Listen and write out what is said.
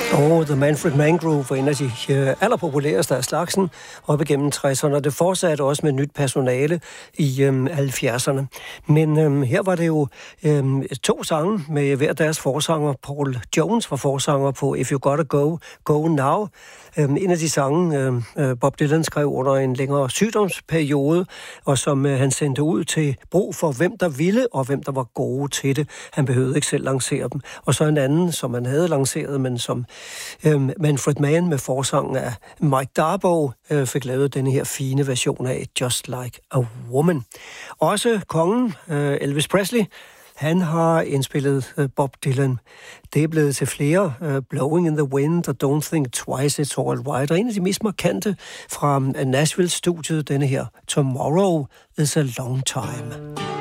Og The Manfred Mann Group var en af de allerpopulæreste af slagsen op igennem 60'erne, og det fortsatte også med nyt personale i 70'erne. Men her var det jo 2 sange med hver deres forsanger. Paul Jones var forsanger på If You Gotta Go, Go Now. En af de sange, Bob Dylan skrev under en længere sygdomsperiode, og som han sendte ud til brug for hvem der ville, og hvem der var gode til det. Han behøvede ikke selv lancere dem. Og så en anden, som han havde lanceret, men som Manfred Mann med forsangen af Mike Darboe fik lavet denne her fine version af Just Like a Woman. Også kongen, Elvis Presley, han har indspillet Bob Dylan. Det er blevet til flere, Blowing in the Wind og Don't Think Twice, It's All Right. Og en af de mest markante fra Nashville-studiet, denne her, Tomorrow is a Long Time.